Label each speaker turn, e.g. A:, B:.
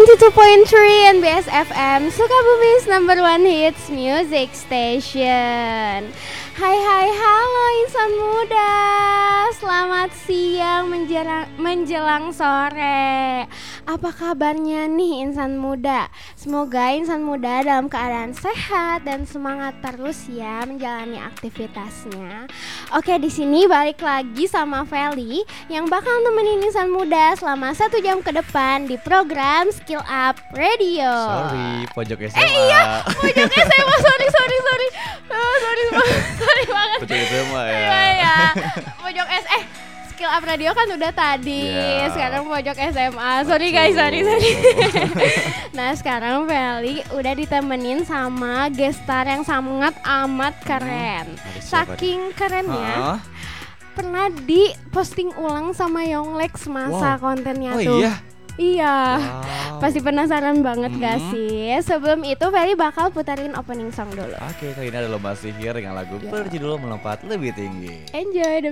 A: 92.3 NBS FM, Sukabumi's number one hits music station. Hai, halo insan muda. Selamat siang menjelang sore. Apa kabarnya nih insan muda? Semoga insan muda dalam keadaan sehat dan semangat terus ya menjalani aktivitasnya. Oke, di sini balik lagi sama Feli yang bakal nemenin insan muda selama 1 jam ke depan di program Skill Up Radio.
B: Sorry, pojok SMA.
A: Iya, pojok SMA. Sorry. Sorry banget.
B: Pojok SMA ya.
A: Iya. Pojok Skill Up Radio kan udah tadi.
B: Yeah.
A: Sekarang pojok SMA. Sorry guys, sorry. Nah, sekarang Feli udah ditemenin sama gestar yang sangat amat keren. Saking kerennya, pernah diposting ulang sama Yonglex masa kontennya tuh. Iya.
B: Wow.
A: Pasti penasaran banget gak sih? Sebelum itu Feli bakal putarin opening song dulu.
B: Oke, kali ini ada Lomba Sihir dengan lagu berjudul Melompat Lebih Tinggi.
A: Enjoy.